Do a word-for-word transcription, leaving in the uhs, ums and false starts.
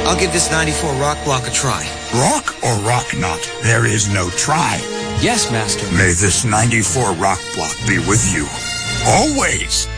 I'll give this ninety-four rock block a try. Rock or rock not, there is no try. Yes, Master. May this ninety-four rock block be with you. Always.